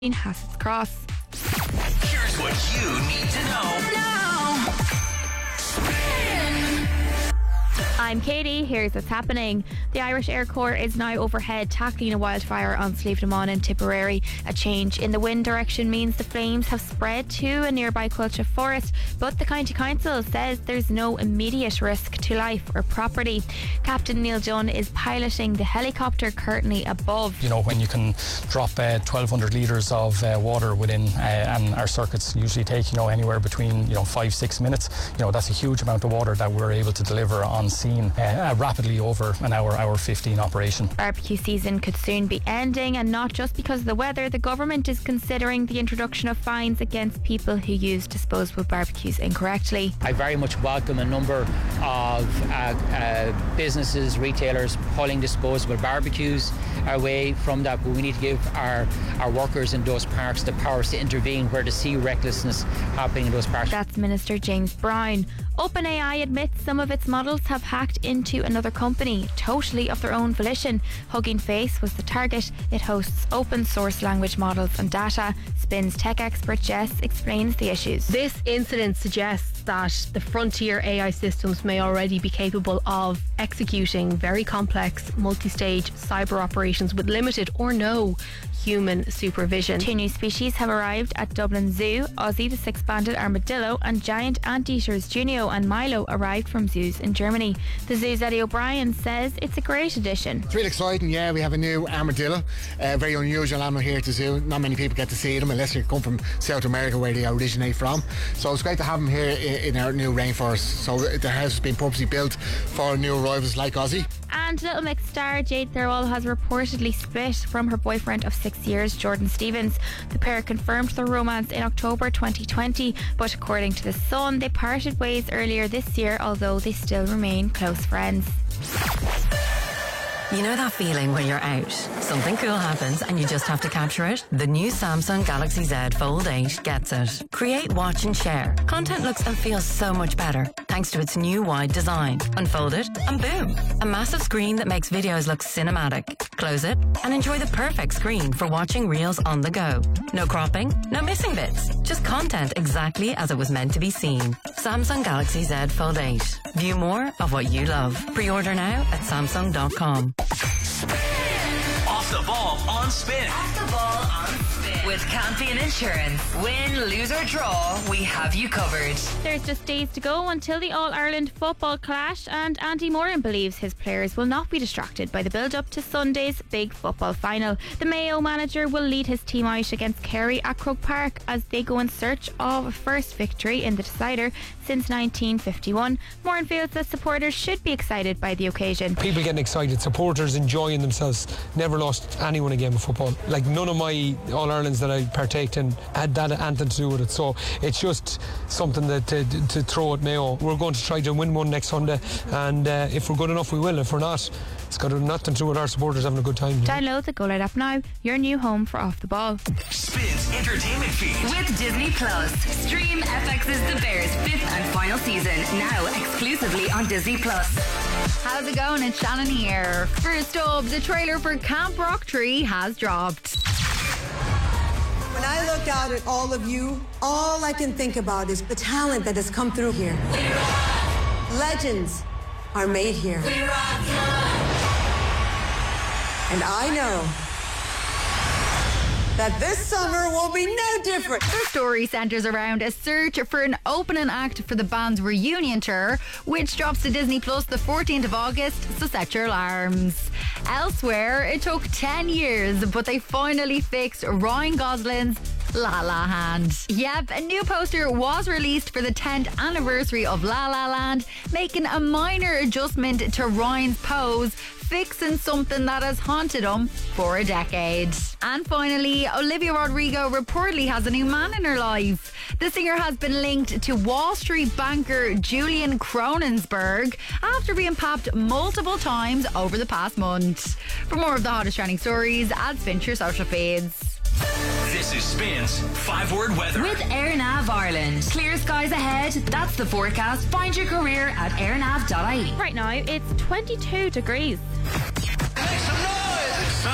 in Hassets Cross. Here's what you need to know now. I'm Katie, here's what's happening. The Irish Air Corps is now overhead tackling a wildfire on Slieve na Mon in Tipperary. A change in the wind direction means the flames have spread to a nearby Culture forest, but the County Council says there's no immediate risk to life or property. Captain Neil Dunn is piloting the helicopter currently above. You know, when you can drop 1,200 litres of water within, and our circuits usually take, anywhere between, 5-6 minutes, that's a huge amount of water that we're able to deliver on scene rapidly over an hour 15 operation. Barbecue season could soon be ending, and not just because of the weather. The government is considering the introduction of fines against people who use disposable barbecues incorrectly. I very much welcome a number of businesses, retailers pulling disposable barbecues away from that, but we need to give our workers in those parks the powers to intervene where they see recklessness happening in those parks. That's Minister James Brown. OpenAI admits some of its models have hacked into another company, totally of their own volition. Hugging Face was the target. It hosts open source language models and data. Spin's tech expert Jess explains the issues. This incident suggests that the frontier AI systems may already be capable of executing very complex multi-stage cyber operations with limited or no human supervision. 2 new species have arrived at Dublin Zoo. Ozzy, the 6-banded armadillo, and giant anteaters Junio and Milo arrived from zoos in Germany. The zoo's Eddie O'Brien says it's a great addition. It's really exciting, yeah. We have a new armadillo, very unusual animal here at the zoo. Not many people get to see them unless you come from South America, where they originate from. So it's great to have them here in our new rainforest. So the house has been purposely built for new arrivals like Ozzy. And Little Mix star Jade Thirlwall has reportedly split from her boyfriend of 6 years, Jordan Stevens. The pair confirmed their romance in October 2020, but according to The Sun, they parted ways earlier this year, although they still remain close friends. You know that feeling when you're out, something cool happens and you just have to capture it? The new Samsung Galaxy Z Fold 8 gets it. Create, watch and share. Content looks and feels so much better thanks to its new wide design. Unfold it and boom. A massive screen that makes videos look cinematic. Close it and enjoy the perfect screen for watching reels on the go. No cropping, no missing bits. Just content exactly as it was meant to be seen. Samsung Galaxy Z Fold 8. View more of what you love. Pre-order now at Samsung.com. Off the ball on Spin. Off the ball on Spin. With Campion Insurance. Win, lose or draw, we have you covered. There's just days to go until the All-Ireland football clash, and Andy Moran believes his players will not be distracted by the build-up to Sunday's big football final. The Mayo manager will lead his team out against Kerry at Croke Park as they go in search of a first victory in the decider since 1951. Moran feels that supporters should be excited by the occasion. People getting excited, supporters enjoying themselves. Never lost anyone a game of football. Like, none of my All-Irelands that I partaked in had that anything to do with it, so it's just something that to throw at Mayo. We're going to try to win one next Sunday, and if we're good enough we will. If we're not, it's got nothing to do with our supporters having a good time. Download the Go Light app now, your new home for Off the Ball. Spins entertainment feed with Disney Plus. Stream FX's The Bears 5th and final season now exclusively on Disney Plus. How's it going? It's Shannon here. First up, the trailer for Camp Rock Tree has dropped. When I look out at all of you, all I can think about is the talent that has come through here. Legends are made here. And I know that this summer will be no different. The story centres around a search for an opening act for the band's reunion tour, which drops to Disney Plus the 14th of August, so set your alarms. Elsewhere, it took 10 years, but they finally fixed Ryan Gosling's La La Land. Yep, a new poster was released for the 10th anniversary of La La Land, making a minor adjustment to Ryan's pose, fixing something that has haunted him for a decade. And finally, Olivia Rodrigo reportedly has a new man in her life. The singer has been linked to Wall Street banker Julian Kronensberg after being papped multiple times over the past month. For more of the hottest trending stories, add Fincher social feeds. This is Spins 5-word weather. With AirNav Ireland. Clear skies ahead. That's the forecast. Find your career at airnav.ie. Right now, it's 22 degrees.